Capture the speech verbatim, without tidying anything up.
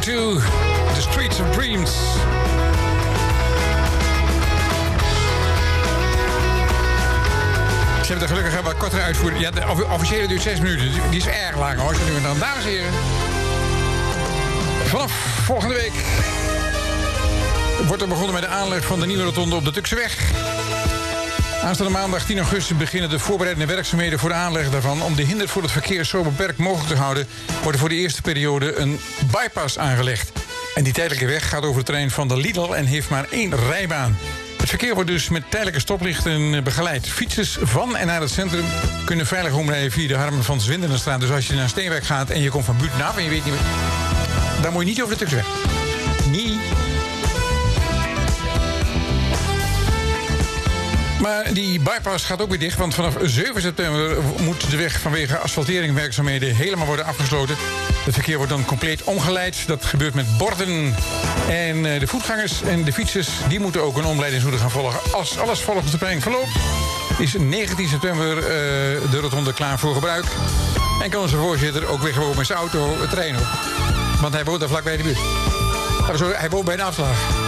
to The Streets of Dreams. Ze hebben er gelukkig wat kortere uitvoering. Ja, de officiële duurt zes minuten. Die is erg lang hoor. Zo nu en dan. Dames en heren. Vanaf volgende week wordt er begonnen met de aanleg van de nieuwe rotonde op de Tukseweg. Aanstaande maandag tien augustus beginnen de voorbereidende werkzaamheden voor de aanleg daarvan. Om de hinder voor het verkeer zo beperkt mogelijk te houden, wordt er voor de eerste periode een bypass aangelegd. En die tijdelijke weg gaat over het terrein van de Lidl en heeft maar één rijbaan. Het verkeer wordt dus met tijdelijke stoplichten begeleid. Fietsers van en naar het centrum kunnen veilig omrijden via de Harmen van Zwindelenstraat. Dus als je naar Steenwijk gaat en je komt van buiten af en je weet niet meer, dan moet je niet over de Tukseweg. Nee. Maar die bypass gaat ook weer dicht, want vanaf zeven september moet de weg vanwege asfalteringwerkzaamheden helemaal worden afgesloten. Het verkeer wordt dan compleet omgeleid. Dat gebeurt met borden. En de voetgangers en de fietsers die moeten ook een omleidingsroute gaan volgen. Als alles volgens de planning verloopt, is negentien september uh, de rotonde klaar voor gebruik. En kan onze voorzitter ook weer gewoon met zijn auto het terrein op. Want hij woont daar vlakbij de buurt. Hij woont bij de afslag.